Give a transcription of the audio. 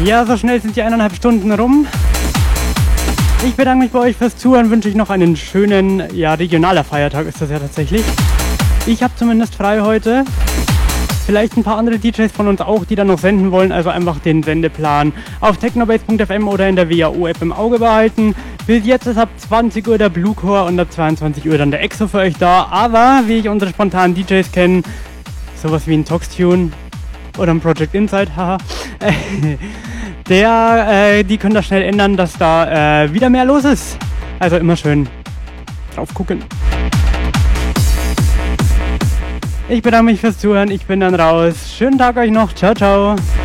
Ja, so schnell sind die 1,5 Stunden rum. Ich bedanke mich bei euch fürs Zuhören, wünsche euch noch einen schönen, ja, regionaler Feiertag ist das ja tatsächlich. Ich habe zumindest frei heute. Vielleicht ein paar andere DJs von uns auch, die dann noch senden wollen, also einfach den Sendeplan auf technobase.fm oder in der WAO-App im Auge behalten. Bis jetzt ist ab 20 Uhr der Bluecore und ab 22 Uhr dann der Exo für euch da. Aber wie ich unsere spontanen DJs kenne, sowas wie ein Toxtune oder ein Project Insight, haha, die können das schnell ändern, dass da wieder mehr los ist. Also immer schön drauf gucken. Ich bedanke mich fürs Zuhören, ich bin dann raus. Schönen Tag euch noch, ciao, ciao.